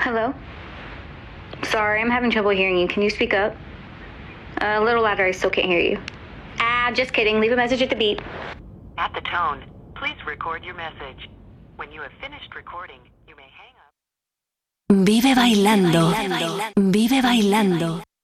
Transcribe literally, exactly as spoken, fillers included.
Hello? Sorry, I'm having trouble hearing you. Can you speak up? Uh, a little louder, I still can't hear you. Ah, just kidding. Leave a message at the beep. At the tone, please record your message. When you have finished recording, you may hang up. Vive bailando. Vive bailando.